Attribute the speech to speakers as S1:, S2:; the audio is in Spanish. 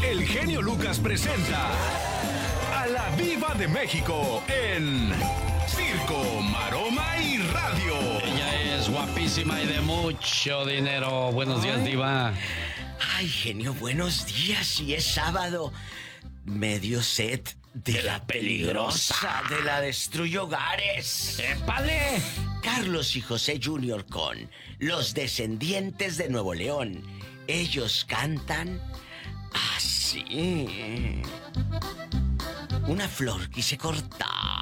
S1: el genio Lucas presenta a la Diva de México en Circo, Maroma y Radio.
S2: Ella es guapísima y de mucho dinero. Buenos días, Diva.
S3: Ay, genio, buenos días. Y es sábado. Medio set de la peligrosa, de la destruye hogares.
S2: ¡Épale!
S3: Carlos y José Jr. con Los Descendientes de Nuevo León. Ellos cantan así. Una flor quise cortar